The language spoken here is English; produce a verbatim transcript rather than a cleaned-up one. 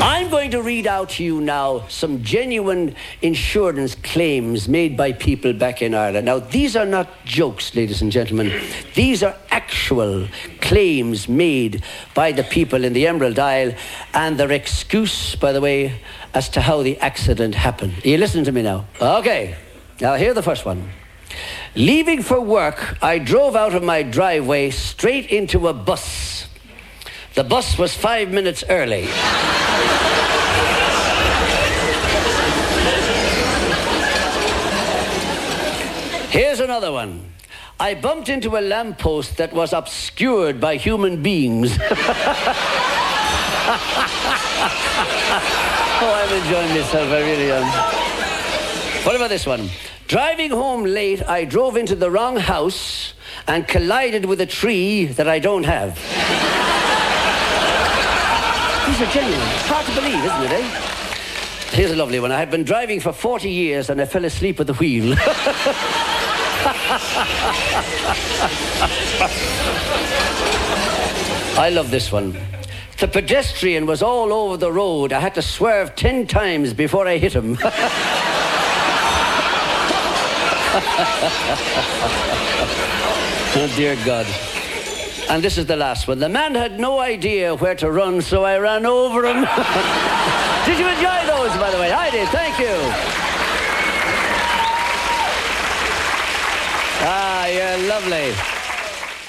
I'm going to read out to you now some genuine insurance claims made by people back in Ireland. Now, these are not jokes, ladies and gentlemen. These are actual claims made by the people in the Emerald Isle, and their excuse, by the way, as to how the accident happened. Are you listening to me now? Okay. Now, here's the first one. Leaving for work, I drove out of my driveway straight into a bus. The bus was five minutes early. Here's another one. I bumped into a lamppost that was obscured by human beings. Oh, I'm enjoying myself, I really am. What about this one? Driving home late, I drove into the wrong house and collided with a tree that I don't have. These are genuine. It's hard to believe, isn't it, eh? Here's a lovely one. I had been driving for forty years and I fell asleep at the wheel. I love this one. The pedestrian was all over the road. I had to swerve ten times before I hit him. Oh, dear God. And this is the last one. The man had no idea where to run, so I ran over him. Did you enjoy those, by the way? I did. Thank you. Ah, you're lovely.